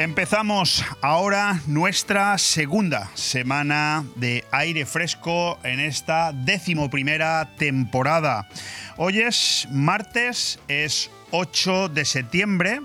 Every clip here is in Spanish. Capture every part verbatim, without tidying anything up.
Empezamos ahora nuestra segunda semana de aire fresco en esta decimoprimera temporada. Hoy es martes, es ocho de septiembre.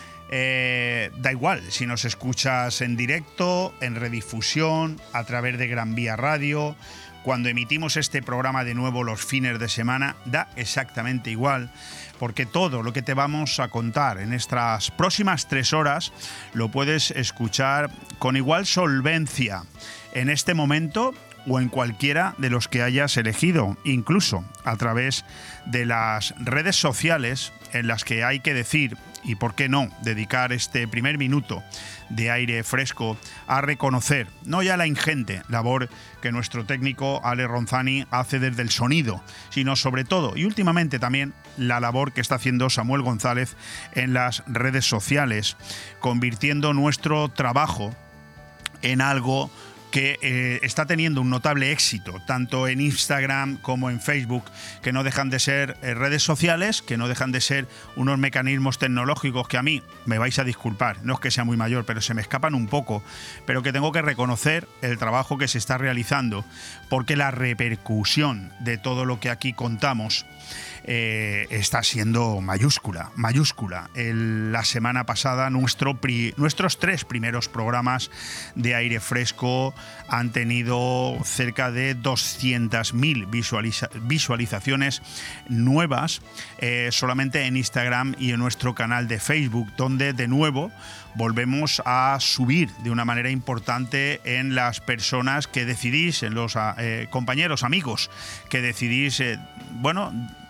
Eh, da igual si nos escuchas en directo, en redifusión, a través de Gran Vía Radio. Cuando emitimos este programa de nuevo los fines de semana, da exactamente igual, porque todo lo que te vamos a contar en estas próximas tres horas lo puedes escuchar con igual solvencia en este momento o en cualquiera de los que hayas elegido, incluso a través de las redes sociales en las que hay que decir, y por qué no, dedicar este primer minuto de aire fresco a reconocer no ya la ingente labor que nuestro técnico Ale Ronzani hace desde el sonido, sino sobre todo y últimamente también la labor que está haciendo Samuel González en las redes sociales, convirtiendo nuestro trabajo en algo que eh, está teniendo un notable éxito, tanto en Instagram como en Facebook, que no dejan de ser eh, redes sociales, que no dejan de ser unos mecanismos tecnológicos que a mí, me vais a disculpar, no es que sea muy mayor, pero se me escapan un poco, pero que tengo que reconocer el trabajo que se está realizando, porque la repercusión de todo lo que aquí contamos Eh, está siendo mayúscula, mayúscula. El, la semana pasada nuestro pri, nuestros tres primeros programas de aire fresco han tenido cerca de doscientas mil visualiza, visualizaciones nuevas eh, solamente en Instagram y en nuestro canal de Facebook, donde de nuevo volvemos a subir de una manera importante en las personas que decidís, en los eh, compañeros, amigos, que decidís, eh, bueno,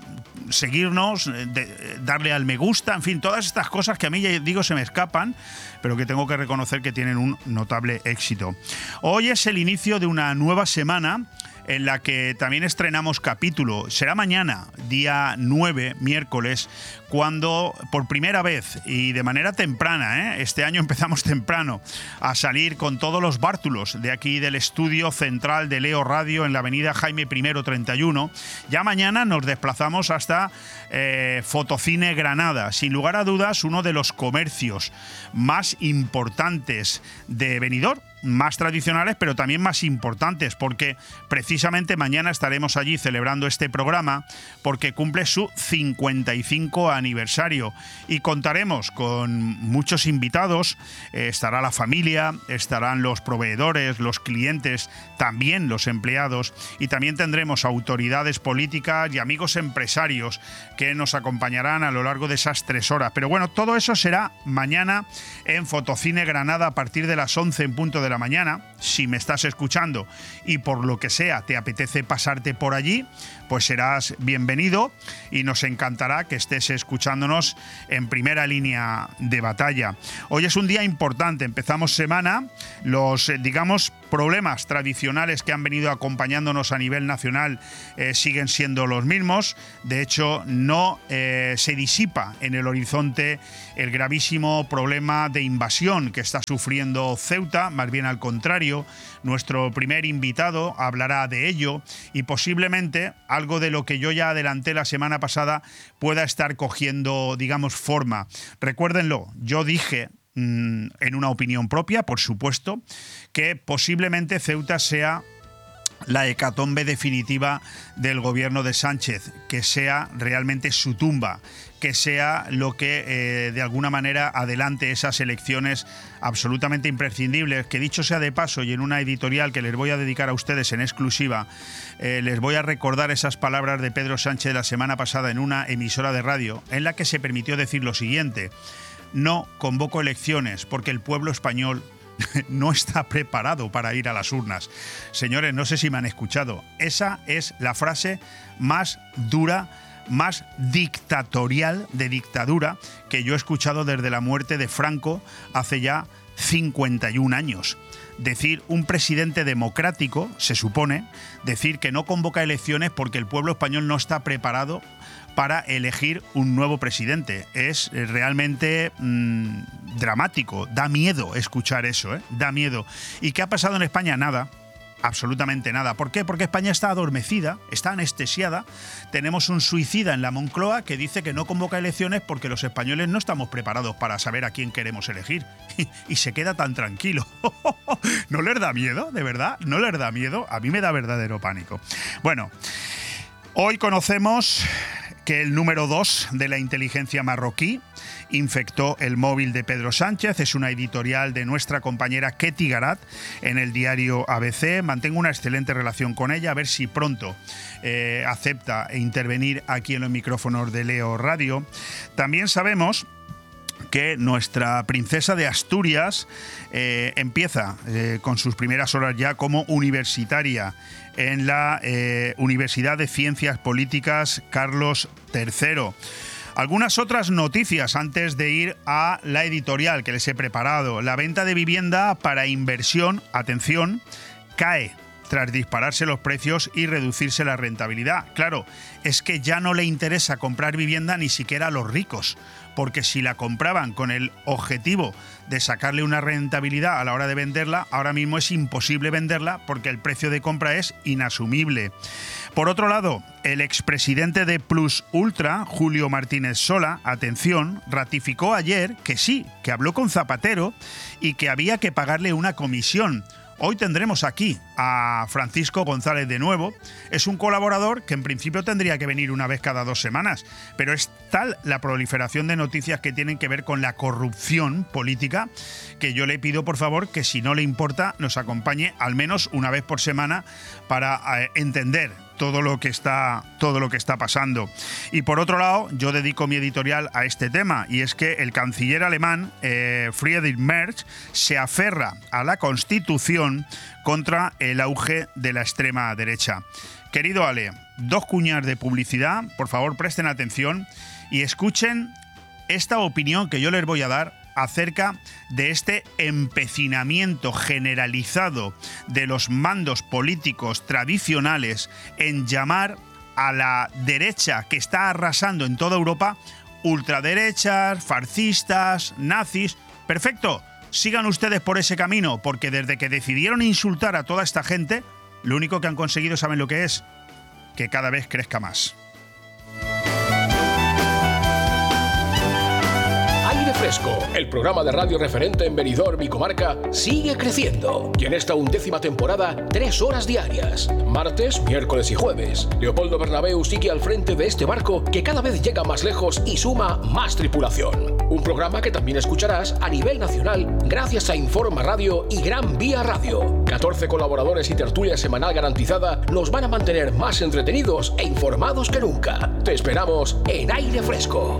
seguirnos, de, darle al me gusta, en fin, todas estas cosas que a mí, ya digo, se me escapan, pero que tengo que reconocer que tienen un notable éxito. Hoy es el inicio de una nueva semana en la que también estrenamos capítulo. Será mañana, día nueve, miércoles, cuando por primera vez y de manera temprana, ¿eh? este año empezamos temprano, a salir con todos los bártulos de aquí del estudio central de Leo Radio en la avenida Jaime I treinta y uno. Ya mañana nos desplazamos hasta eh, Fotocine Granada, sin lugar a dudas uno de los comercios más importantes de Benidorm, más tradicionales, pero también más importantes, porque precisamente mañana estaremos allí celebrando este programa, porque cumple su cincuenta y cinco aniversario y contaremos con muchos invitados. Eh, estará la familia, estarán los proveedores, los clientes, también los empleados, y también tendremos autoridades políticas y amigos empresarios que nos acompañarán a lo largo de esas tres horas. Pero bueno, todo eso será mañana en Fotocine Granada a partir de las once en punto de la mañana. Si me estás escuchando y por lo que sea te apetece pasarte por allí, pues serás bienvenido y nos encantará que estés escuchándonos en primera línea de batalla. Hoy es un día importante, empezamos semana, los, digamos, problemas tradicionales que han venido acompañándonos a nivel nacional eh, siguen siendo los mismos. De hecho, no eh, se disipa en el horizonte el gravísimo problema de invasión que está sufriendo Ceuta, más bien al contrario. Nuestro primer invitado hablará de ello y posiblemente algo de lo que yo ya adelanté la semana pasada pueda estar cogiendo, digamos, forma. Recuérdenlo, yo dije mmm, en una opinión propia, por supuesto, que posiblemente Ceuta sea la hecatombe definitiva del gobierno de Sánchez, que sea realmente su tumba, que sea lo que eh, de alguna manera adelante esas elecciones absolutamente imprescindibles, que dicho sea de paso y en una editorial que les voy a dedicar a ustedes en exclusiva, eh, les voy a recordar esas palabras de Pedro Sánchez la semana pasada en una emisora de radio en la que se permitió decir lo siguiente: no convoco elecciones porque el pueblo español no está preparado para ir a las urnas. Señores, no sé si me han escuchado. Esa es la frase más dura, más dictatorial, de dictadura, que yo he escuchado desde la muerte de Franco hace ya cincuenta y un años. Decir un presidente democrático, se supone, decir que no convoca elecciones porque el pueblo español no está preparado para elegir un nuevo presidente. Es realmente mmm, dramático, da miedo escuchar eso, ¿eh? Da miedo. ¿Y qué ha pasado en España? Nada. absolutamente nada. ¿Por qué? Porque España está adormecida, está anestesiada. Tenemos un suicida en la Moncloa que dice que no convoca elecciones porque los españoles no estamos preparados para saber a quién queremos elegir. Y se queda tan tranquilo. ¿No les da miedo? ¿De verdad? ¿No les da miedo? A mí me da verdadero pánico. Bueno, hoy conocemos que el número dos de la inteligencia marroquí infectó el móvil de Pedro Sánchez. Es una editorial de nuestra compañera Ketty Garat en el diario A B C. Mantengo una excelente relación con ella, a ver si pronto eh, acepta intervenir aquí en los micrófonos de Leo Radio. También sabemos que nuestra princesa de Asturias eh, empieza eh, con sus primeras horas ya como universitaria en la eh, Universidad de Ciencias Políticas Carlos tercero. Algunas otras noticias antes de ir a la editorial que les he preparado. La venta de vivienda para inversión, atención, cae tras dispararse los precios y reducirse la rentabilidad. Claro, es que ya no le interesa comprar vivienda ni siquiera a los ricos, porque si la compraban con el objetivo de sacarle una rentabilidad a la hora de venderla, ahora mismo es imposible venderla porque el precio de compra es inasumible. Por otro lado, el expresidente de Plus Ultra, Julio Martínez Sola, atención, ratificó ayer que sí, que habló con Zapatero y que había que pagarle una comisión. Hoy tendremos aquí a Francisco González de nuevo. Es un colaborador que en principio tendría que venir una vez cada dos semanas, pero es tal la proliferación de noticias que tienen que ver con la corrupción política que yo le pido, por favor, que si no le importa, nos acompañe al menos una vez por semana para eh, entender todo lo que está todo lo que está pasando. Y por otro lado, yo dedico mi editorial a este tema, y es que el canciller alemán eh, Friedrich Merz se aferra a la Constitución contra el auge de la extrema derecha. Querido Ale, dos cuñas de publicidad, por favor presten atención y escuchen esta opinión que yo les voy a dar acerca de este empecinamiento generalizado de los mandos políticos tradicionales en llamar a la derecha que está arrasando en toda Europa ultraderechas, fascistas, nazis. Perfecto, sigan ustedes por ese camino, porque desde que decidieron insultar a toda esta gente, lo único que han conseguido, ¿saben lo que es? Que cada vez crezca más. Fresco, el programa de radio referente en Benidorm y comarca, sigue creciendo. Y en esta undécima temporada, tres horas diarias. Martes, miércoles y jueves. Leopoldo Bernabéu sigue al frente de este barco que cada vez llega más lejos y suma más tripulación. Un programa que también escucharás a nivel nacional gracias a Informa Radio y Gran Vía Radio. catorce colaboradores y tertulia semanal garantizada nos van a mantener más entretenidos e informados que nunca. Te esperamos en Aire Fresco.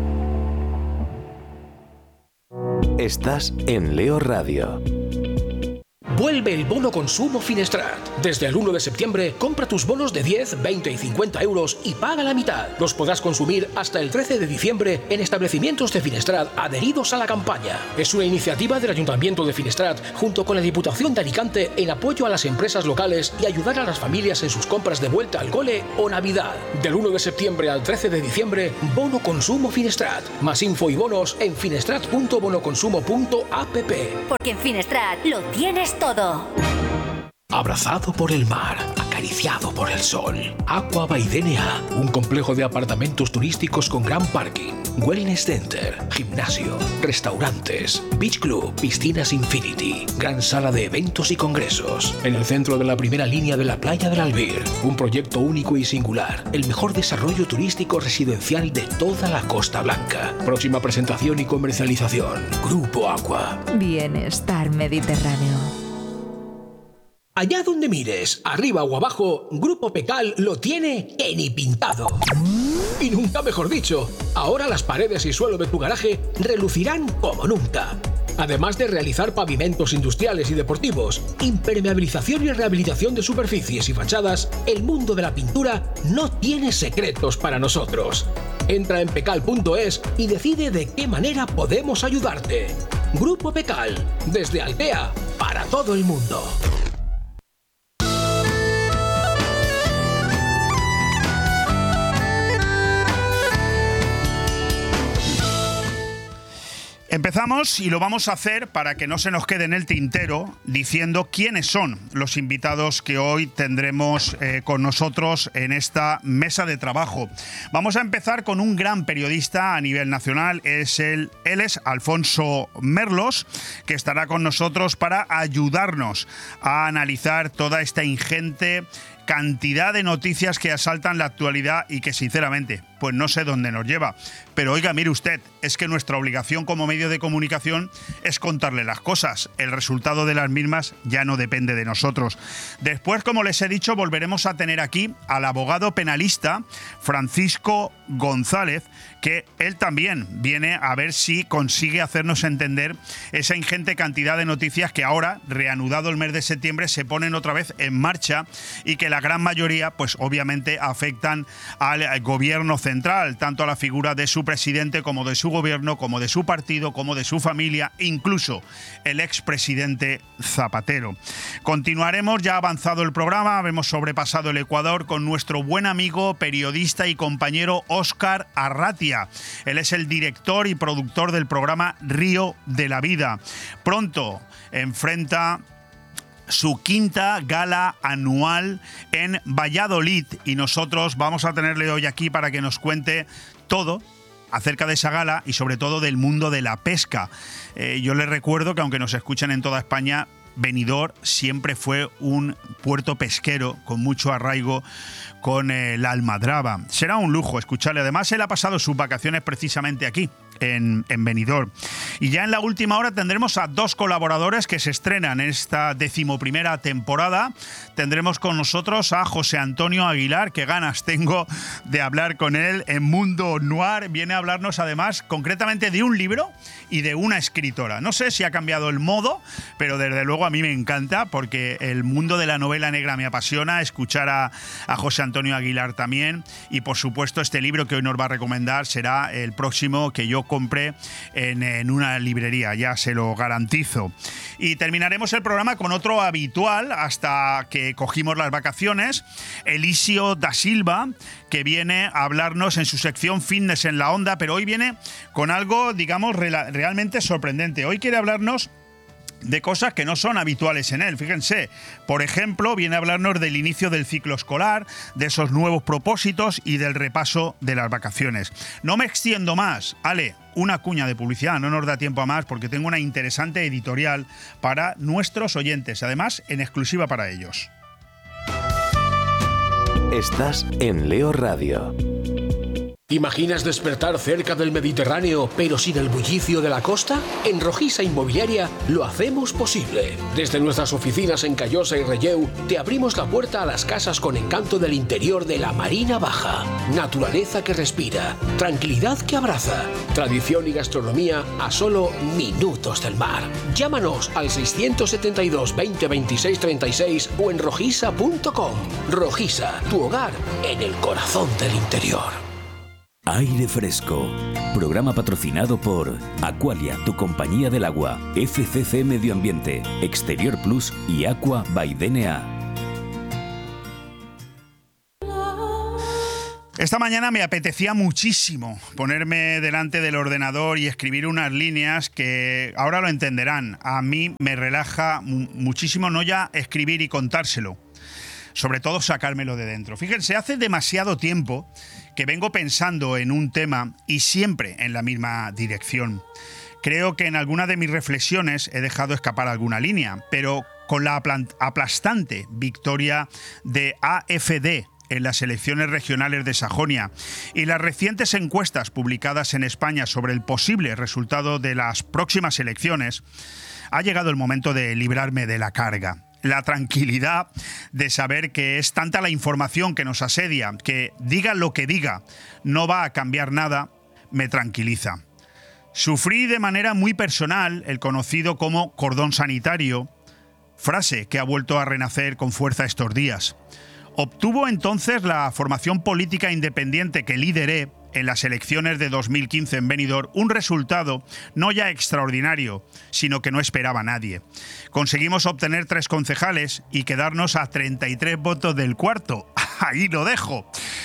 Estás en Leo Radio. Vuelve el bono consumo Finestrat. Desde el uno de septiembre, compra tus bonos de diez, veinte y cincuenta euros y paga la mitad. Los podrás consumir hasta el trece de diciembre en establecimientos de Finestrat adheridos a la campaña. Es una iniciativa del Ayuntamiento de Finestrat junto con la Diputación de Alicante en apoyo a las empresas locales y ayudar a las familias en sus compras de vuelta al cole o Navidad. Del uno de septiembre al trece de diciembre, bono consumo Finestrat. Más info y bonos en finestrat punto bonoconsumo punto app. Porque en Finestrat lo tienes todo. Abrazado por el mar, acariciado por el sol. Aqua by D N A, un complejo de apartamentos turísticos con gran parking, wellness center, gimnasio, restaurantes, beach club, piscinas infinity, gran sala de eventos y congresos. En el centro de la primera línea de la playa del Albir, un proyecto único y singular, el mejor desarrollo turístico residencial de toda la Costa Blanca. Próxima presentación y comercialización, Grupo Aqua. Bienestar Mediterráneo. Allá donde mires, arriba o abajo, Grupo Pecal lo tiene que ni pintado. Y nunca mejor dicho, ahora las paredes y suelo de tu garaje relucirán como nunca. Además de realizar pavimentos industriales y deportivos, impermeabilización y rehabilitación de superficies y fachadas, el mundo de la pintura no tiene secretos para nosotros. Entra en pecal punto es y decide de qué manera podemos ayudarte. Grupo Pecal, desde Altea, para todo el mundo. Empezamos y lo vamos a hacer para que no se nos quede en el tintero diciendo quiénes son los invitados que hoy tendremos eh, con nosotros en esta mesa de trabajo. Vamos a empezar con un gran periodista a nivel nacional, es el, él es Alfonso Merlos, que estará con nosotros para ayudarnos a analizar toda esta ingente cantidad de noticias que asaltan la actualidad y que sinceramente pues no sé dónde nos lleva. Pero oiga, mire usted, es que nuestra obligación como medio de comunicación es contarle las cosas. El resultado de las mismas ya no depende de nosotros. Después, como les he dicho, volveremos a tener aquí al abogado penalista Francisco González, que él también viene a ver si consigue hacernos entender esa ingente cantidad de noticias que ahora, reanudado el mes de septiembre, se ponen otra vez en marcha y que la gran mayoría, pues obviamente afectan al gobierno central, tanto a la figura de su presidente como de su gobierno, como de su partido, como de su familia, incluso el expresidente Zapatero. Continuaremos, ya avanzado el programa, hemos sobrepasado el Ecuador con nuestro buen amigo, periodista y compañero Óscar Arratia. Él es el director y productor del programa Río de la Vida. Pronto enfrenta su quinta gala anual en Valladolid y nosotros vamos a tenerle hoy aquí para que nos cuente todo acerca de esa gala y sobre todo del mundo de la pesca. Eh, yo les recuerdo que aunque nos escuchen en toda España, Benidorm siempre fue un puerto pesquero con mucho arraigo con eh, la almadraba. Será un lujo escucharle. Además, él ha pasado sus vacaciones precisamente aquí, en, en Benidorm. Y ya en la última hora tendremos a dos colaboradores que se estrenan en esta decimoprimera temporada. Tendremos con nosotros a José Antonio Aguilar, que ganas tengo de hablar con él en Mundo Noir. Viene a hablarnos además concretamente de un libro y de una escritora. No sé si ha cambiado el modo, pero desde luego a mí me encanta porque el mundo de la novela negra me apasiona, escuchar a, a José Antonio Aguilar también, y por supuesto este libro que hoy nos va a recomendar será el próximo que yo compré en, en una librería, ya se lo garantizo. Y terminaremos el programa con otro habitual hasta que cogimos las vacaciones, Elisio da Silva, que viene a hablarnos en su sección Fitness en la Onda, pero hoy viene con algo, digamos, realmente sorprendente. Hoy quiere hablarnos de cosas que no son habituales en él. Fíjense, por ejemplo, viene a hablarnos del inicio del ciclo escolar, de esos nuevos propósitos y del repaso de las vacaciones. No me extiendo más. Ale, una cuña de publicidad, no nos da tiempo a más porque tengo una interesante editorial para nuestros oyentes, además en exclusiva para ellos. Estás en Leo Radio. ¿Imaginas despertar cerca del Mediterráneo, pero sin el bullicio de la costa? En Rojisa Inmobiliaria lo hacemos posible. Desde nuestras oficinas en Callosa y Relleu, te abrimos la puerta a las casas con encanto del interior de la Marina Baja. Naturaleza que respira, tranquilidad que abraza, tradición y gastronomía a solo minutos del mar. Llámanos al seiscientos setenta y dos, veinte, veintiséis, treinta y seis o en rojisa punto com. Rojisa, tu hogar en el corazón del interior. Aire Fresco, programa patrocinado por Aqualia, tu compañía del agua, F C C Medio Ambiente, Exterior Plus y Aqua by D N A. Esta mañana me apetecía muchísimo ponerme delante del ordenador y escribir unas líneas que ahora lo entenderán. A mí me relaja muchísimo no ya escribir y contárselo, sobre todo sacármelo de dentro. Fíjense, hace demasiado tiempo que vengo pensando en un tema y siempre en la misma dirección. Creo que en alguna de mis reflexiones he dejado escapar alguna línea, pero con la aplastante victoria de A F D en las elecciones regionales de Sajonia y las recientes encuestas publicadas en España sobre el posible resultado de las próximas elecciones, ha llegado el momento de librarme de la carga. La tranquilidad de saber que es tanta la información que nos asedia, que diga lo que diga, no va a cambiar nada, me tranquiliza. Sufrí de manera muy personal el conocido como cordón sanitario, frase que ha vuelto a renacer con fuerza estos días. Obtuvo entonces la formación política independiente que lideré en las elecciones de dos mil quince en Benidorm un resultado no ya extraordinario, sino que no esperaba nadie. Conseguimos obtener tres concejales y quedarnos a treinta y tres votos del cuarto. Ahí lo dejo.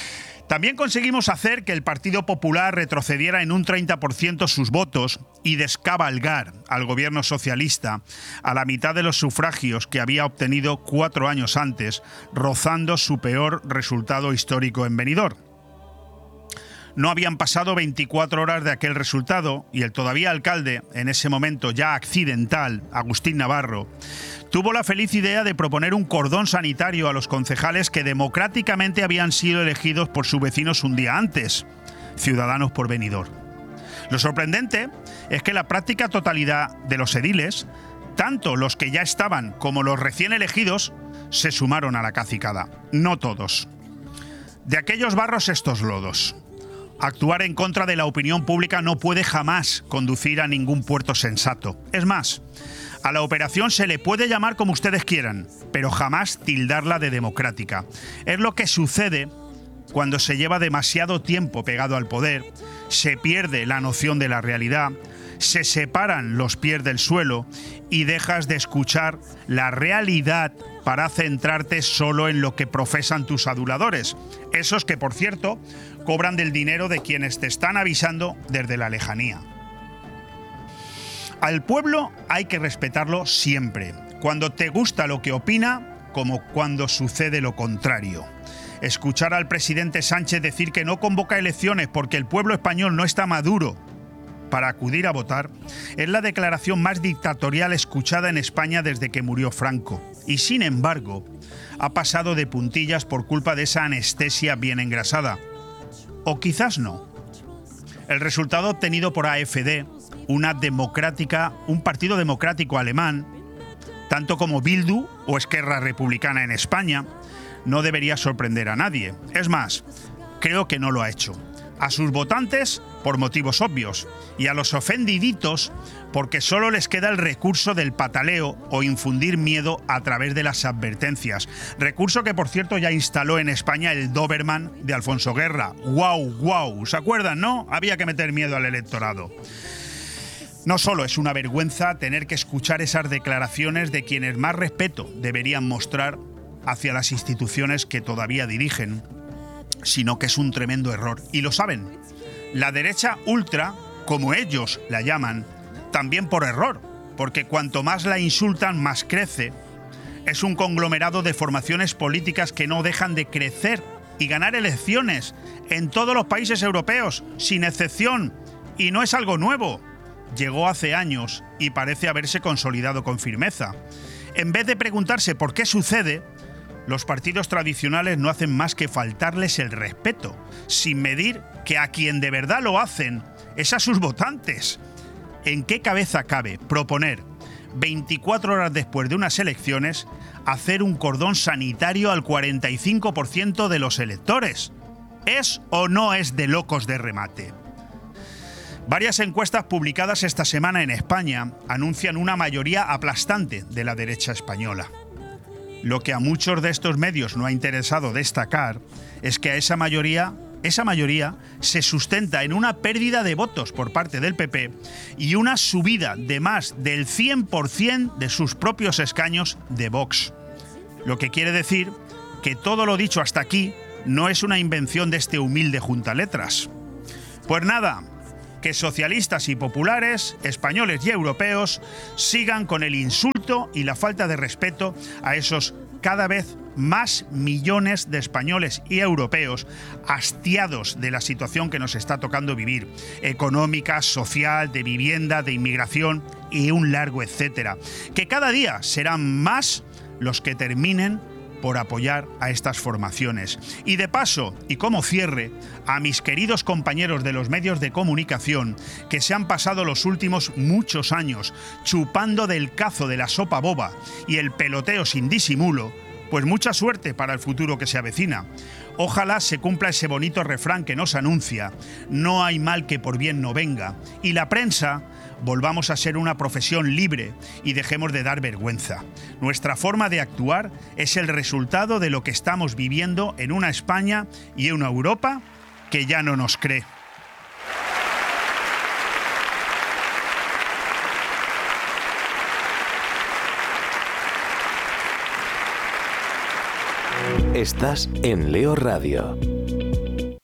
También conseguimos hacer que el Partido Popular retrocediera en un treinta por ciento sus votos y descabalgar al gobierno socialista a la mitad de los sufragios que había obtenido cuatro años antes, rozando su peor resultado histórico en Benidorm. No habían pasado veinticuatro horas de aquel resultado y el todavía alcalde, en ese momento ya accidental, Agustín Navarro, tuvo la feliz idea de proponer un cordón sanitario a los concejales que democráticamente habían sido elegidos por sus vecinos un día antes, Ciudadanos por Benidorm. Lo sorprendente es que la práctica totalidad de los ediles, tanto los que ya estaban como los recién elegidos, se sumaron a la cacicada. No todos. De aquellos barros estos lodos. Actuar en contra de la opinión pública no puede jamás conducir a ningún puerto sensato. Es más, a la operación se le puede llamar como ustedes quieran, pero jamás tildarla de democrática. Es lo que sucede cuando se lleva demasiado tiempo pegado al poder, se pierde la noción de la realidad, se separan los pies del suelo y dejas de escuchar la realidad para centrarte solo en lo que profesan tus aduladores. Esos que, por cierto, cobran del dinero de quienes te están avisando desde la lejanía. Al pueblo hay que respetarlo siempre, cuando te gusta lo que opina, como cuando sucede lo contrario. Escuchar al presidente Sánchez decir que no convoca elecciones porque el pueblo español no está maduro para acudir a votar es la declaración más dictatorial escuchada en España desde que murió Franco. Y sin embargo, ha pasado de puntillas por culpa de esa anestesia bien engrasada. O quizás no. El resultado obtenido por A F D, una democrática, un partido democrático alemán, tanto como Bildu o Esquerra Republicana en España, no debería sorprender a nadie. Es más, creo que no lo ha hecho. A sus votantes por motivos obvios y a los ofendiditos porque solo les queda el recurso del pataleo o infundir miedo a través de las advertencias. Recurso que, por cierto, ya instaló en España el Doberman de Alfonso Guerra. ¡Guau, guau! ¿Se acuerdan, no? Había que meter miedo al electorado. No solo es una vergüenza tener que escuchar esas declaraciones de quienes más respeto deberían mostrar hacia las instituciones que todavía dirigen, sino que es un tremendo error. Y lo saben. La derecha ultra, como ellos la llaman, también por error, porque cuanto más la insultan, más crece. Es un conglomerado de formaciones políticas que no dejan de crecer y ganar elecciones en todos los países europeos, sin excepción. Y no es algo nuevo. Llegó hace años y parece haberse consolidado con firmeza. En vez de preguntarse por qué sucede, los partidos tradicionales no hacen más que faltarles el respeto, sin medir que a quien de verdad lo hacen es a sus votantes. ¿En qué cabeza cabe proponer, veinticuatro horas después de unas elecciones, hacer un cordón sanitario al cuarenta y cinco por ciento de los electores? ¿Es o no es de locos de remate? Varias encuestas publicadas esta semana en España anuncian una mayoría aplastante de la derecha española. Lo que a muchos de estos medios no ha interesado destacar es que a esa mayoría, esa mayoría se sustenta en una pérdida de votos por parte del P P y una subida de más del cien por ciento de sus propios escaños de Vox. Lo que quiere decir que todo lo dicho hasta aquí no es una invención de este humilde juntaletras. Pues nada, que socialistas y populares, españoles y europeos, sigan con el insulto y la falta de respeto a esos cada vez más millones de españoles y europeos hastiados de la situación que nos está tocando vivir, económica, social, de vivienda, de inmigración y un largo etcétera, que cada día serán más los que terminen por apoyar a estas formaciones. Y de paso, y como cierre, a mis queridos compañeros de los medios de comunicación que se han pasado los últimos muchos años chupando del cazo de la sopa boba y el peloteo sin disimulo, pues mucha suerte para el futuro que se avecina. Ojalá se cumpla ese bonito refrán que nos anuncia: no hay mal que por bien no venga. Y la prensa, volvamos a ser una profesión libre y dejemos de dar vergüenza. Nuestra forma de actuar es el resultado de lo que estamos viviendo en una España y en una Europa que ya no nos cree. Estás en Leo Radio.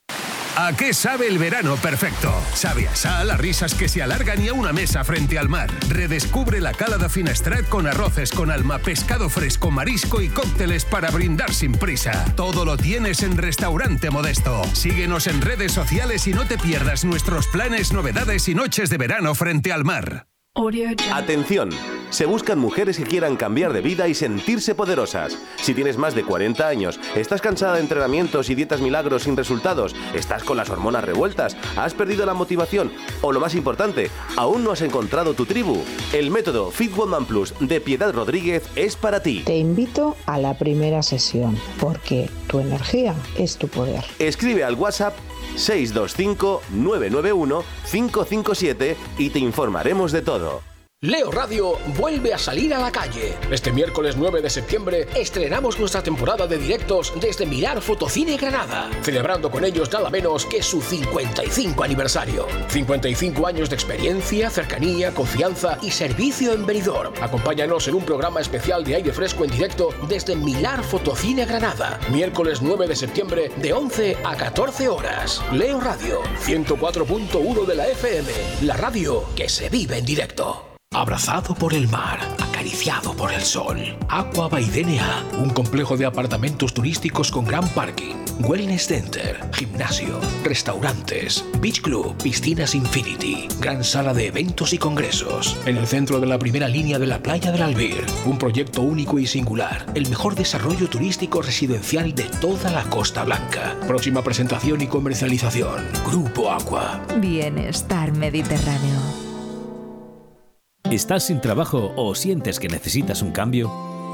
¿A qué sabe el verano perfecto? Sabe a sal, a risas que se alargan y a una mesa frente al mar. Redescubre la cala de Finestrat con arroces con alma, pescado fresco, marisco y cócteles para brindar sin prisa. Todo lo tienes en Restaurante Modesto. Síguenos en redes sociales y no te pierdas nuestros planes, novedades y noches de verano frente al mar. Atención, se buscan mujeres que quieran cambiar de vida y sentirse poderosas. Si tienes más de cuarenta años, estás cansada de entrenamientos y dietas milagros sin resultados, estás con las hormonas revueltas, has perdido la motivación o, lo más importante, aún no has encontrado tu tribu, el método Fit Woman Plus de Piedad Rodríguez es para ti. Te invito a la primera sesión, porque tu energía es tu poder. Escribe al WhatsApp seis dos cinco, nueve nueve uno, cinco cinco siete y te informaremos de todo. Leo Radio vuelve a salir a la calle. Este miércoles nueve de septiembre estrenamos nuestra temporada de directos desde Mirar Fotocine Granada, celebrando con ellos nada menos que su cincuenta y cinco aniversario. cincuenta y cinco años de experiencia, cercanía, confianza y servicio en Benidorm. Acompáñanos en un programa especial de aire fresco en directo desde Mirar Fotocine Granada, miércoles nueve de septiembre de once a catorce horas. Leo Radio, ciento cuatro punto uno de la F M, la radio que se vive en directo. Abrazado por el mar, acariciado por el sol. Aqua by D N A, un complejo de apartamentos turísticos con gran parking, wellness center, gimnasio, restaurantes, beach club, piscinas infinity, gran sala de eventos y congresos. En el centro de la primera línea de la playa del Albir, un proyecto único y singular, el mejor desarrollo turístico residencial de toda la Costa Blanca. Próxima presentación y comercialización, Grupo Aqua. Bienestar Mediterráneo. ¿Estás sin trabajo o sientes que necesitas un cambio?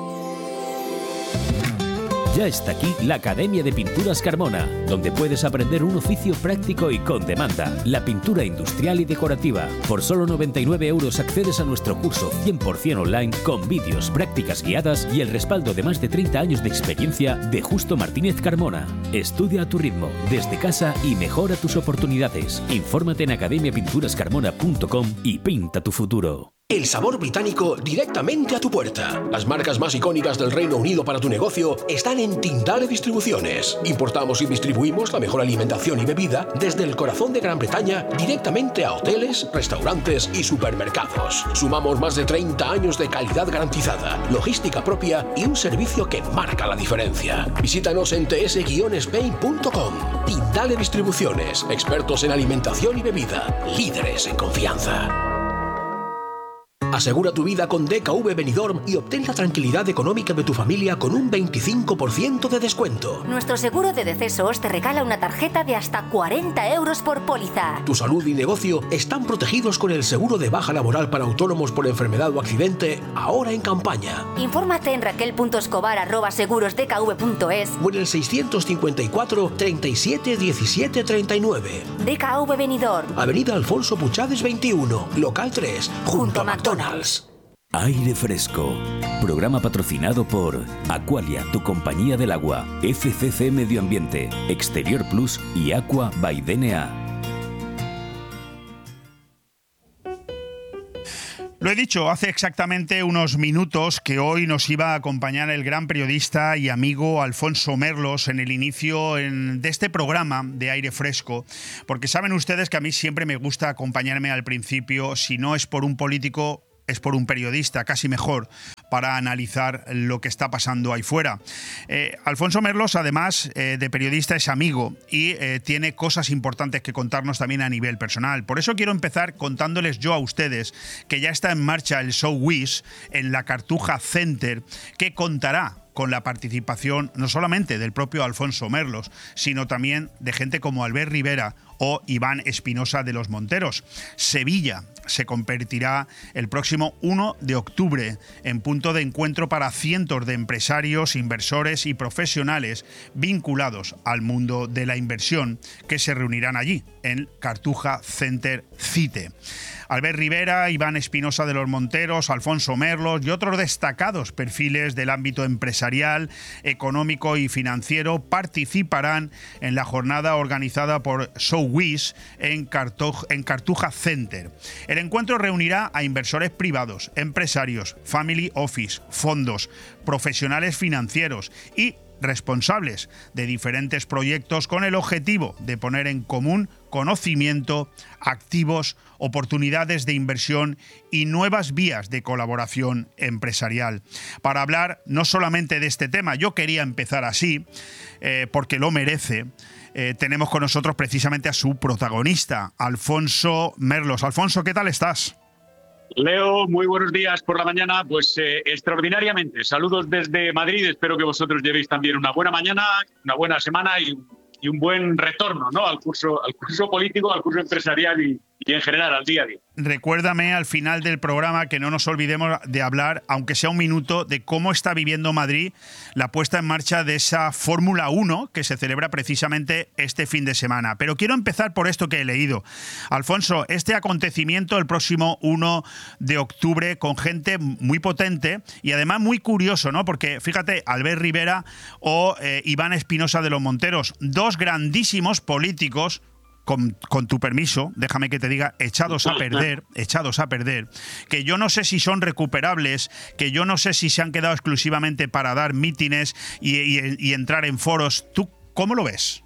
Ya está aquí la Academia de Pinturas Carmona, donde puedes aprender un oficio práctico y con demanda, la pintura industrial y decorativa. Por solo noventa y nueve euros accedes a nuestro curso cien por ciento online con vídeos, prácticas guiadas y el respaldo de más de treinta años de experiencia de Justo Martínez Carmona. Estudia a tu ritmo, desde casa y mejora tus oportunidades. Infórmate en academia pinturas carmona punto com y pinta tu futuro. El sabor británico directamente a tu puerta. Las marcas más icónicas del Reino Unido para tu negocio están en Tindale Distribuciones. Importamos y distribuimos la mejor alimentación y bebida desde el corazón de Gran Bretaña directamente a hoteles, restaurantes y supermercados. Sumamos más de treinta años de calidad garantizada, logística propia y un servicio que marca la diferencia. Visítanos en t s guion spain punto com. Tindale Distribuciones, expertos en alimentación y bebida, líderes en confianza. Asegura tu vida con D K V Benidorm y obtén la tranquilidad económica de tu familia con un veinticinco por ciento de descuento. Nuestro seguro de decesos te regala una tarjeta de hasta cuarenta euros por póliza. Tu salud y negocio están protegidos con el seguro de baja laboral para autónomos por enfermedad o accidente, ahora en campaña. Infórmate en raquel punto escobar arroba seguros d k v punto es o en el seiscientos cincuenta y cuatro, treinta y siete, diecisiete, treinta y nueve. D K V Benidorm. Avenida Alfonso Puchades veintiuno, local tres, junto a McDonald's. Aire Fresco. Programa patrocinado por Aqualia, tu compañía del agua, F C C Medio Ambiente, Exterior Plus y Aqua by D N A. Lo he dicho hace exactamente unos minutos que hoy nos iba a acompañar el gran periodista y amigo Alfonso Merlos en el inicio en, de este programa de Aire Fresco, porque saben ustedes que a mí siempre me gusta acompañarme al principio, si no es por un político, es por un periodista, casi mejor, para analizar lo que está pasando ahí fuera. Eh, Alfonso Merlos, además eh, de periodista, es amigo y eh, tiene cosas importantes que contarnos también a nivel personal. Por eso quiero empezar contándoles yo a ustedes que ya está en marcha el Show Wish en la Cartuja Center, que contará con la participación no solamente del propio Alfonso Merlos, sino también de gente como Albert Rivera o Iván Espinosa de los Monteros. Sevilla se convertirá el próximo uno de octubre en punto de encuentro para cientos de empresarios, inversores y profesionales vinculados al mundo de la inversión que se reunirán allí, en Cartuja Center Cite. Albert Rivera, Iván Espinosa de los Monteros, Alfonso Merlos y otros destacados perfiles del ámbito empresarial, económico y financiero participarán en la jornada organizada por Show Wish en, Cartuj- en Cartuja Center. El encuentro reunirá a inversores privados, empresarios, family office, fondos, profesionales financieros y responsables de diferentes proyectos con el objetivo de poner en común conocimiento, activos, oportunidades de inversión y nuevas vías de colaboración empresarial. Para hablar no solamente de este tema, yo quería empezar así, eh, porque lo merece. Eh, tenemos con nosotros precisamente a su protagonista, Alfonso Merlos. Alfonso, ¿qué tal estás? Leo, muy buenos días por la mañana, pues eh, extraordinariamente. Saludos desde Madrid, espero que vosotros llevéis también una buena mañana, una buena semana y, y un buen retorno, ¿no?, al curso, al curso político, al curso empresarial y, y en general al día a día. Recuérdame al final del programa que no nos olvidemos de hablar, aunque sea un minuto, de cómo está viviendo Madrid la puesta en marcha de esa Fórmula uno que se celebra precisamente este fin de semana. Pero quiero empezar por esto que he leído. Alfonso, este acontecimiento el próximo uno de octubre con gente muy potente y además muy curioso, ¿no? Porque fíjate, Albert Rivera o eh, Iván Espinosa de los Monteros, dos grandísimos políticos. Con, con tu permiso, déjame que te diga, echados a perder, echados a perder, que yo no sé si son recuperables, que yo no sé si se han quedado exclusivamente para dar mítines y, y, y entrar en foros. ¿Tú cómo lo ves?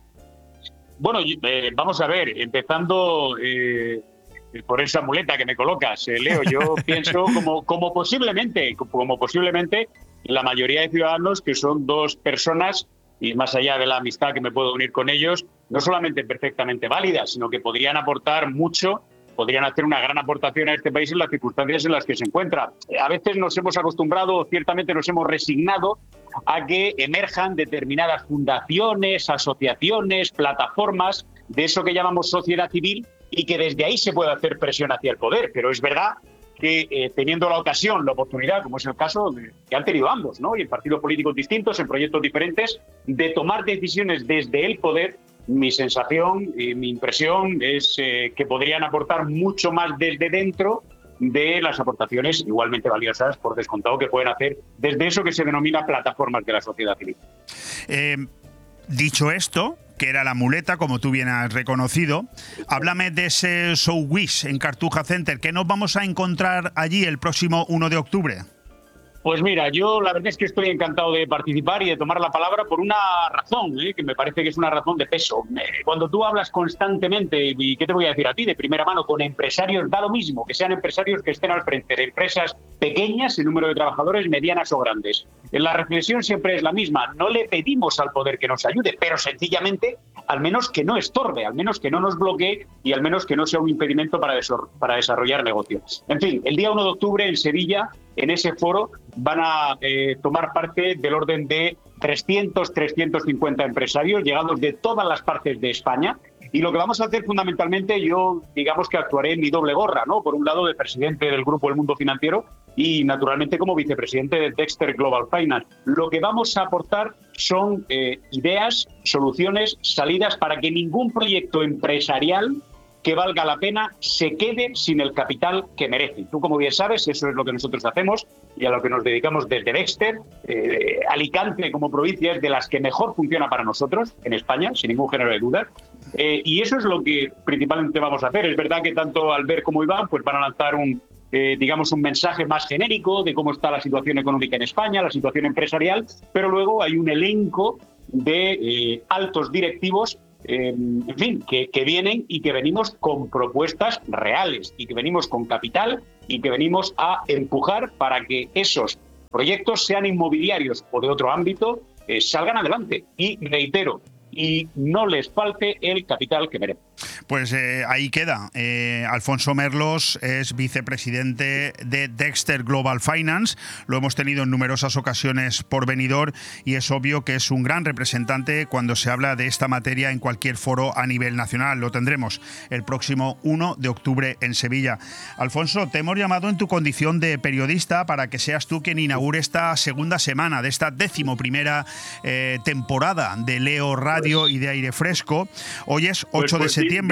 Bueno, eh, vamos a ver, empezando eh, por esa muleta que me colocas, eh, Leo, yo pienso como, como posiblemente, como posiblemente la mayoría de ciudadanos, que son dos personas, y más allá de la amistad que me puedo unir con ellos, no solamente perfectamente válidas, sino que podrían aportar mucho, podrían hacer una gran aportación a este país en las circunstancias en las que se encuentra. A veces nos hemos acostumbrado, ciertamente nos hemos resignado a que emerjan determinadas fundaciones, asociaciones, plataformas de eso que llamamos sociedad civil y que desde ahí se puede hacer presión hacia el poder. Pero es verdad que eh, teniendo la ocasión, la oportunidad, como es el caso de, que han tenido ambos, ¿no?, y en partidos políticos distintos, en proyectos diferentes, de tomar decisiones desde el poder, mi sensación y mi impresión es eh, que podrían aportar mucho más desde dentro de las aportaciones igualmente valiosas, por descontado, que pueden hacer desde eso que se denomina plataformas de la sociedad civil. Eh, dicho esto, que era la muleta, como tú bien has reconocido, háblame de ese Show Wish en Cartuja Center. ¿Qué nos vamos a encontrar allí el próximo uno de octubre? Pues mira, yo la verdad es que estoy encantado de participar y de tomar la palabra por una razón, ¿eh? que me parece que es una razón de peso. Cuando tú hablas constantemente, y ¿qué te voy a decir a ti? De primera mano, con empresarios, da lo mismo, que sean empresarios que estén al frente de empresas pequeñas, en número de trabajadores, medianas o grandes. La reflexión siempre es la misma. No le pedimos al poder que nos ayude, pero sencillamente, al menos que no estorbe, al menos que no nos bloquee y al menos que no sea un impedimento para, desor- para desarrollar negocios. En fin, el día uno de octubre en Sevilla, en ese foro, van a eh, tomar parte del orden de trescientos, trescientos cincuenta empresarios llegados de todas las partes de España. Y lo que vamos a hacer fundamentalmente, yo digamos que actuaré en mi doble gorra, ¿no? Por un lado, de presidente del Grupo El Mundo Financiero y naturalmente como vicepresidente de Dexter Global Finance. Lo que vamos a aportar son eh, ideas, soluciones, salidas para que ningún proyecto empresarial que valga la pena se quede sin el capital que merece. Tú, como bien sabes, eso es lo que nosotros hacemos y a lo que nos dedicamos desde Dexter. Eh, Alicante, como provincia, es de las que mejor funciona para nosotros en España, sin ningún género de duda. Eh, y eso es lo que principalmente vamos a hacer. Es verdad que tanto Albert como Iván pues van a lanzar un, eh, digamos, un mensaje más genérico de cómo está la situación económica en España, la situación empresarial, pero luego hay un elenco de eh, altos directivos Eh, en fin, que, que vienen y que venimos con propuestas reales y que venimos con capital y que venimos a empujar para que esos proyectos, sean inmobiliarios o de otro ámbito, eh, salgan adelante. Y reitero, y no les falte el capital que merecen. Pues eh, ahí queda. Eh, Alfonso Merlos es vicepresidente de Dexter Global Finance. Lo hemos tenido en numerosas ocasiones por venidor y es obvio que es un gran representante cuando se habla de esta materia en cualquier foro a nivel nacional. Lo tendremos el próximo uno de octubre en Sevilla. Alfonso, te hemos llamado en tu condición de periodista para que seas tú quien inaugure esta segunda semana de esta décimo primera eh, temporada de Leo Radio y de Aire Fresco. Hoy es ocho de septiembre.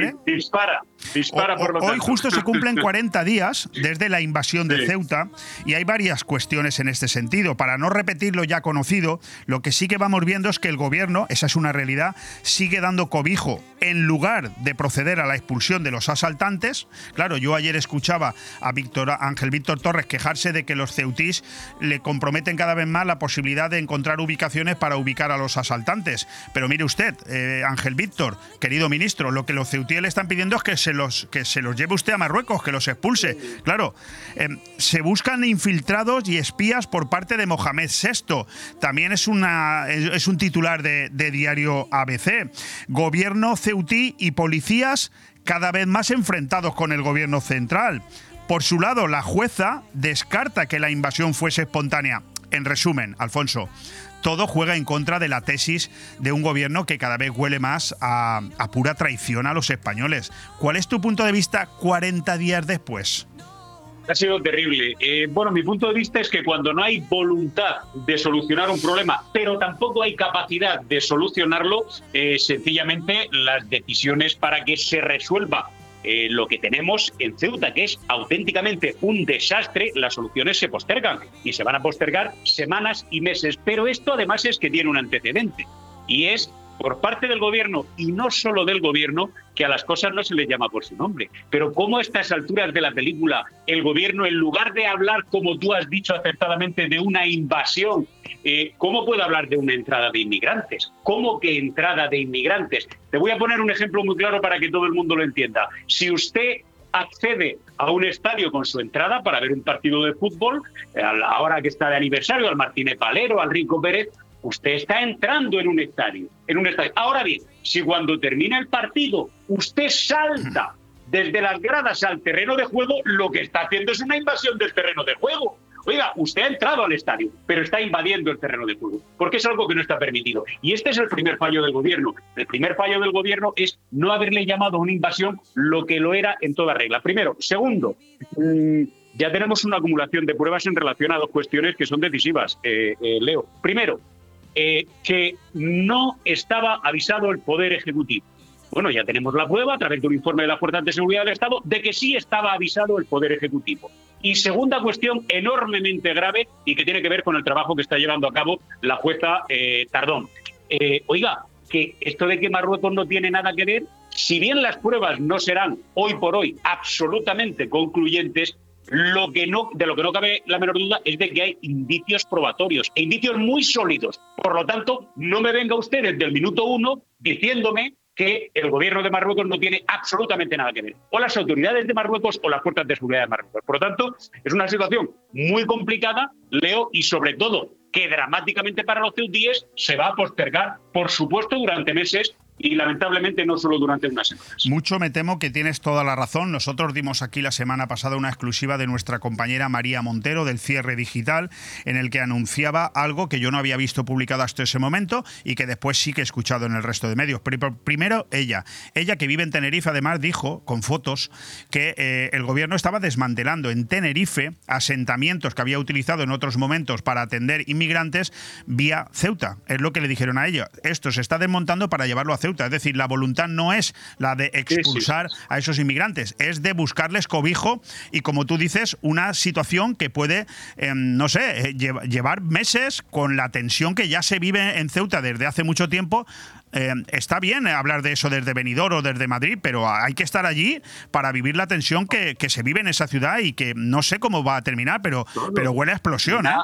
¿eh? Dispara, dispara o, por lo Hoy tanto. justo se cumplen cuarenta días desde la invasión de Sí. Ceuta y hay varias cuestiones en este sentido. Para no repetir lo ya conocido, lo que sí que vamos viendo es que el gobierno, esa es una realidad, sigue dando cobijo en lugar de proceder a la expulsión de los asaltantes. Claro, yo ayer escuchaba a Víctor, Ángel Víctor Torres quejarse de que los ceutís le comprometen cada vez más la posibilidad de encontrar ubicaciones para ubicar a los asaltantes. Pero mire usted, eh, Ángel Víctor, querido ministro, lo que los ceutíes le están pidiendo es que se los, que se los lleve usted a Marruecos, que los expulse. Claro, eh, se buscan infiltrados y espías por parte de Mohamed sexto. También es, una, es, es un titular de, de diario A B C. Gobierno ceutí y policías cada vez más enfrentados con el gobierno central. Por su lado, la jueza descarta que la invasión fuese espontánea. En resumen, Alfonso, todo juega en contra de la tesis de un gobierno que cada vez huele más a, a pura traición a los españoles. ¿Cuál es tu punto de vista cuarenta días después? Ha sido terrible. Eh, bueno, mi punto de vista es que cuando no hay voluntad de solucionar un problema, pero tampoco hay capacidad de solucionarlo, eh, sencillamente las decisiones para que se resuelva eh, lo que tenemos en Ceuta, que es auténticamente un desastre, las soluciones se postergan y se van a postergar semanas y meses. Pero esto además es que tiene un antecedente y es por parte del gobierno, y no solo del gobierno, que a las cosas no se les llama por su nombre. Pero cómo a estas alturas de la película el gobierno, en lugar de hablar, como tú has dicho acertadamente, de una invasión, eh, ¿cómo puede hablar de una entrada de inmigrantes? ¿Cómo que entrada de inmigrantes? Te voy a poner un ejemplo muy claro para que todo el mundo lo entienda. Si usted accede a un estadio con su entrada para ver un partido de fútbol, a la hora que está de aniversario, al Martínez Valero, al Rico Pérez, usted está entrando en un estadio, en un estadio. Ahora bien, si cuando termina el partido usted salta desde las gradas al terreno de juego, lo que está haciendo es una invasión del terreno de juego. Oiga, usted ha entrado al estadio, pero está invadiendo el terreno de juego, porque es algo que no está permitido. Y este es el primer fallo del gobierno. El primer fallo del gobierno es no haberle llamado a una invasión lo que lo era en toda regla. Primero. Segundo, mmm, ya tenemos una acumulación de pruebas en relación a dos cuestiones que son decisivas, eh, eh, Leo. Primero, Eh, que no estaba avisado el Poder Ejecutivo. Bueno, ya tenemos la prueba a través de un informe de las Fuerzas de Seguridad del Estado de que sí estaba avisado el Poder Ejecutivo. Y segunda cuestión enormemente grave y que tiene que ver con el trabajo que está llevando a cabo la jueza eh, Tardón. Eh, oiga, que esto de que Marruecos no tiene nada que ver, si bien las pruebas no serán hoy por hoy absolutamente concluyentes, Lo que no, de lo que no cabe la menor duda es de que hay indicios probatorios, e indicios muy sólidos. Por lo tanto, no me venga usted desde el minuto uno diciéndome que el gobierno de Marruecos no tiene absolutamente nada que ver. O las autoridades de Marruecos o las fuerzas de seguridad de Marruecos. Por lo tanto, es una situación muy complicada, Leo, y sobre todo que dramáticamente para los ceutíes se va a postergar, por supuesto, durante meses, y lamentablemente no solo durante unas semanas. Mucho me temo que tienes toda la razón. Nosotros dimos aquí la semana pasada una exclusiva de nuestra compañera María Montero del Cierre Digital, en el que anunciaba algo que yo no había visto publicado hasta ese momento y que después sí que he escuchado en el resto de medios. Primero, ella. Ella, que vive en Tenerife, además dijo, con fotos, que eh, el gobierno estaba desmantelando en Tenerife asentamientos que había utilizado en otros momentos para atender inmigrantes vía Ceuta. Es lo que le dijeron a ella. Esto se está desmontando para llevarlo a Ceuta. Es decir, la voluntad no es la de expulsar sí, sí. a esos inmigrantes, es de buscarles cobijo y, como tú dices, una situación que puede, eh, no sé, llevar meses con la tensión que ya se vive en Ceuta desde hace mucho tiempo. Eh, está bien hablar de eso desde Benidorm o desde Madrid, pero hay que estar allí para vivir la tensión que, que se vive en esa ciudad y que no sé cómo va a terminar, pero, pero huele a explosión, ¿eh?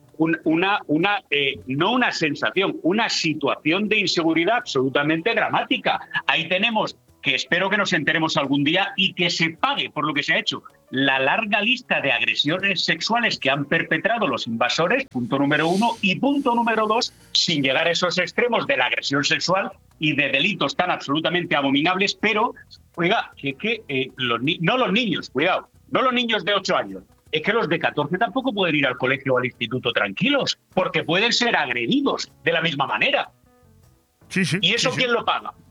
Una, una eh, no una sensación, una situación de inseguridad absolutamente dramática. Ahí tenemos, que espero que nos enteremos algún día y que se pague por lo que se ha hecho, la larga lista de agresiones sexuales que han perpetrado los invasores, punto número uno, y punto número dos, sin llegar a esos extremos de la agresión sexual y de delitos tan absolutamente abominables, pero, oiga, que, que eh, los ni- no los niños, cuidado, no los niños de ocho años, es que los de catorce tampoco pueden ir al colegio o al instituto tranquilos, porque pueden ser agredidos de la misma manera. Sí, sí, ¿Y eso sí, quién sí. lo paga?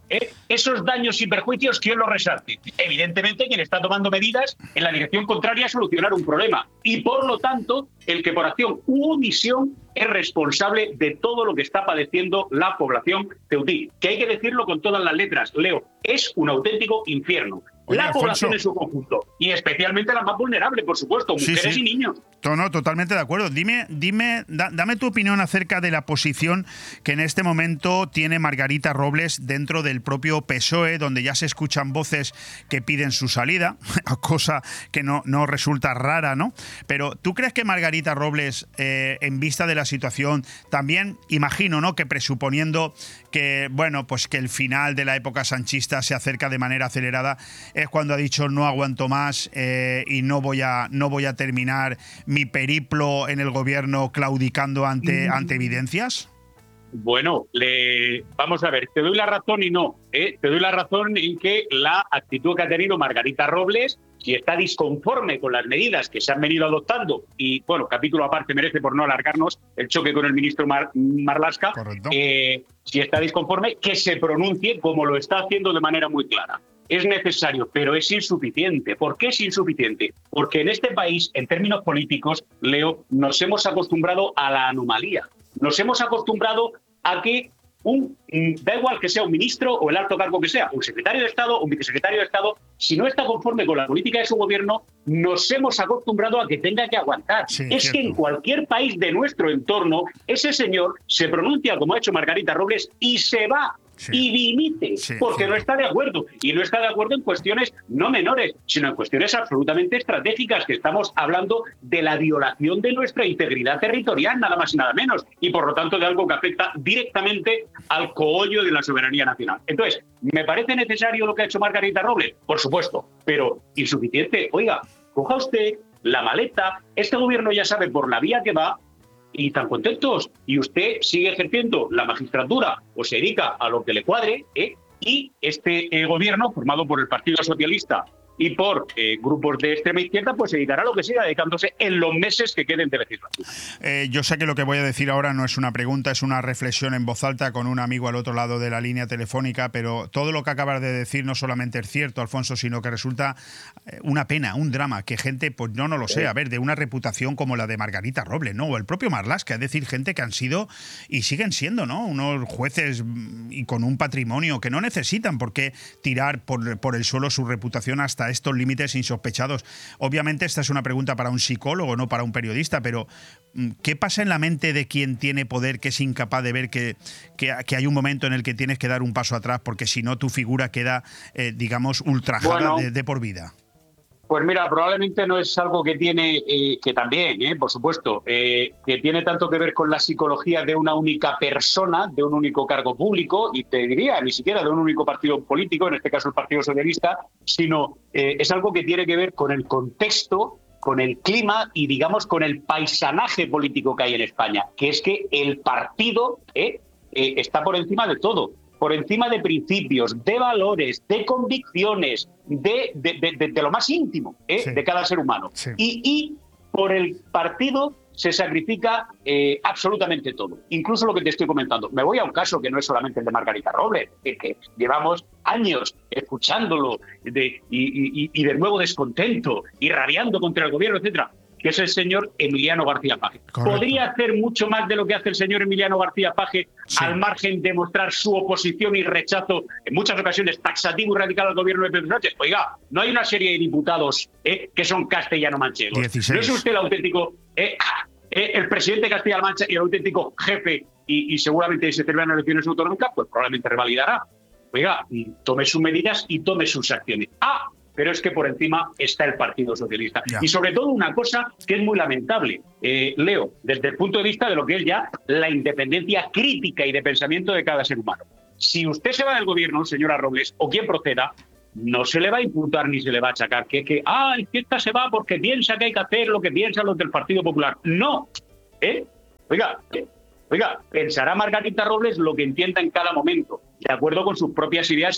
¿eh? Esos daños y perjuicios, ¿quién los resarte? Evidentemente, quien está tomando medidas en la dirección contraria a solucionar un problema. Y, por lo tanto, el que por acción u omisión es responsable de todo lo que está padeciendo la población ceutí. Que hay que decirlo con todas las letras, Leo, es un auténtico infierno. Oye, la Alfonso, población en su conjunto, y especialmente la más vulnerable, por supuesto, mujeres sí, sí. y niños. No, no, totalmente de acuerdo. Dime, dime, da, dame tu opinión acerca de la posición que en este momento tiene Margarita Robles dentro del propio P S O E, donde ya se escuchan voces que piden su salida, cosa que no, no resulta rara, ¿no? Pero ¿tú crees que Margarita Robles, eh, en vista de la situación, también imagino, ¿no?, que presuponiendo que, bueno, pues que el final de la época sanchista se acerca de manera acelerada, es cuando ha dicho no aguanto más eh, y no voy a no voy a terminar mi periplo en el gobierno claudicando ante, ante evidencias? Bueno, le, vamos a ver, te doy la razón y no. ¿eh? Te doy la razón en que la actitud que ha tenido Margarita Robles, si está disconforme con las medidas que se han venido adoptando, y bueno, capítulo aparte merece por no alargarnos el choque con el ministro Mar, Marlaska, eh, si está disconforme, que se pronuncie como lo está haciendo de manera muy clara. Es necesario, pero es insuficiente. ¿Por qué es insuficiente? Porque en este país, en términos políticos, Leo, nos hemos acostumbrado a la anomalía. Nos hemos acostumbrado a que, un, da igual que sea un ministro o el alto cargo que sea, un secretario de Estado o un vicesecretario de Estado, si no está conforme con la política de su gobierno, nos hemos acostumbrado a que tenga que aguantar. Sí, es cierto. Que en cualquier país de nuestro entorno, ese señor se pronuncia, como ha hecho Margarita Robles, y se va. Sí. Y dimite, sí, porque sí. no está de acuerdo. Y no está de acuerdo en cuestiones no menores, sino en cuestiones absolutamente estratégicas, que estamos hablando de la violación de nuestra integridad territorial, nada más y nada menos, y por lo tanto de algo que afecta directamente al cogollo de la soberanía nacional. Entonces, ¿me parece necesario lo que ha hecho Margarita Robles? Por supuesto, pero insuficiente. Oiga, coja usted la maleta, este gobierno ya sabe por la vía que va, y tan contentos, y usted sigue ejerciendo la magistratura o se dedica a lo que le cuadre, ¿eh? y este eh, gobierno, formado por el Partido Socialista y por eh, grupos de extrema izquierda, pues se dedicará a lo que siga, dedicándose en los meses que queden de legislatura. Eh, yo sé que lo que voy a decir ahora no es una pregunta, es una reflexión en voz alta con un amigo al otro lado de la línea telefónica, pero todo lo que acabas de decir no solamente es cierto, Alfonso, sino que resulta una pena, un drama, que gente, pues no, no lo sé, a ver, de una reputación como la de Margarita Robles, ¿no? O el propio Marlaska, es decir, gente que han sido y siguen siendo, ¿no?, unos jueces y con un patrimonio que no necesitan por qué tirar por, por el suelo su reputación hasta estos límites insospechados. Obviamente esta es una pregunta para un psicólogo, no para un periodista, pero ¿qué pasa en la mente de quien tiene poder, que es incapaz de ver que, que, que hay un momento en el que tienes que dar un paso atrás porque si no tu figura queda, eh, digamos, ultrajada bueno, de, de por vida? Pues mira, probablemente no es algo que tiene, eh, que también, eh, por supuesto, eh, que tiene tanto que ver con la psicología de una única persona, de un único cargo público, y te diría, ni siquiera de un único partido político, en este caso el Partido Socialista, sino eh, es algo que tiene que ver con el contexto, con el clima y, digamos, con el paisanaje político que hay en España, que es que el partido eh, eh, está por encima de todo. Por encima de principios, de valores, de convicciones, de, de, de, de, de lo más íntimo ¿eh? sí. de cada ser humano. Sí. Y, y por el partido se sacrifica eh, absolutamente todo, incluso lo que te estoy comentando. Me voy a un caso que no es solamente el de Margarita Robles, que, que llevamos años escuchándolo de, y, y, y de nuevo descontento y rabiando contra el gobierno, etcétera, que es el señor Emiliano García Paje. Correcto. Podría hacer mucho más de lo que hace el señor Emiliano García Paje, sí. al margen de mostrar su oposición y rechazo, en muchas ocasiones taxativo y radical al gobierno de Pedro Sánchez. Oiga, no hay una serie de diputados eh, que son castellano-manchegos. dieciséis. ¿No es usted el auténtico, eh, eh, el presidente de Castilla-La Mancha y el auténtico jefe, y, y seguramente si se celebran elecciones autonómicas, pues probablemente revalidará? Oiga, tome sus medidas y tome sus acciones. Ah, pero es que por encima está el Partido Socialista. Ya. Y sobre todo una cosa que es muy lamentable, eh, Leo, desde el punto de vista de lo que es ya la independencia crítica y de pensamiento de cada ser humano. Si usted se va del gobierno, señora Robles, o quien proceda, no se le va a imputar ni se le va a achacar que, que ah, esta se va porque piensa que hay que hacer lo que piensan los del Partido Popular. No. ¿Eh? Oiga, ¿eh? Oiga, pensará Margarita Robles lo que entienda en cada momento, de acuerdo con sus propias ideas